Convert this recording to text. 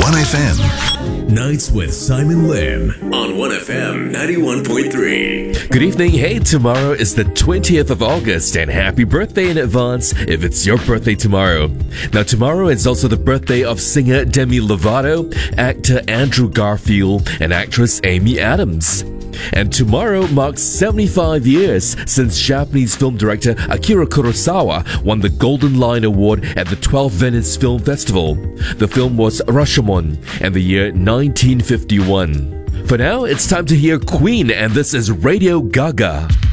1FM. Nights with Simon Lim on 1FM 91.3. Good evening. Hey, tomorrow is the 20th of August, and happy birthday in advance if it's your birthday tomorrow. Now, tomorrow is also the birthday of singer Demi Lovato, actor Andrew Garfield, and actress Amy Adams. And tomorrow marks 75 years since Japanese film director Akira Kurosawa won the Golden Lion Award at the 12th Venice Film Festival. The film was Rashomon, and the year 1951. For now, it's time to hear Queen, and this is Radio Gaga.